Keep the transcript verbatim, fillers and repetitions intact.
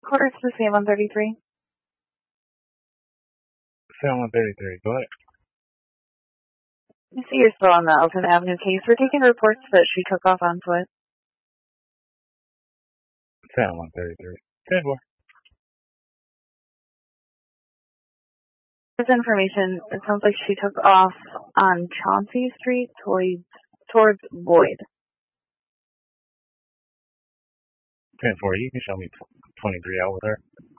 Quarter to the same one thirty-three. Sam one thirty-three, go ahead. I see you're still on the Elton Avenue case. We're taking reports that she took off on foot. Sam one thirty-three. ten four. This information, it sounds like she took off on Chauncey Street towards, towards Boyd. ten four, you can show me twenty-three out with her.